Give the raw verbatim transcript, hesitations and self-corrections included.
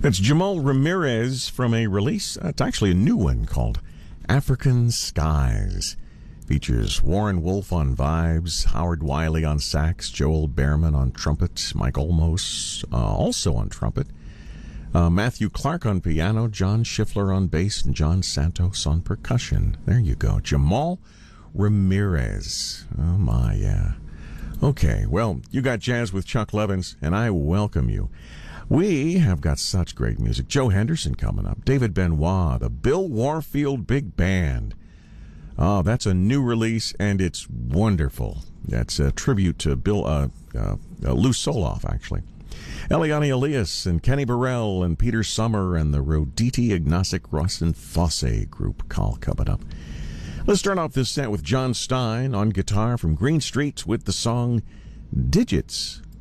That's Jamal Ramirez from a release. Uh, it's actually a new one called African Skies. Features Warren Wolf on vibes, Howard Wiley on sax, Joel Behrman on trumpet, Mike Olmos uh, also on trumpet, uh, Matthew Clark on piano, John Schiffler on bass, and John Santos on percussion. There you go. Jamal Ramirez. Oh, my, yeah. Okay, well, you got Jazz with Chuck Levins, and I welcome you. We have got such great music. Joe Henderson coming up, David Benoit, the Bill Warfield Big Band. Oh, that's a new release, and it's wonderful. That's a tribute to Bill, uh, uh, uh, Lou Soloff, actually. Eliane Elias and Kenny Burrell and Peter Summer and the Roditi Ignasic Ross and Fosse group call coming up. Let's start off this set with John Stein on guitar from Green Street with the song Digits.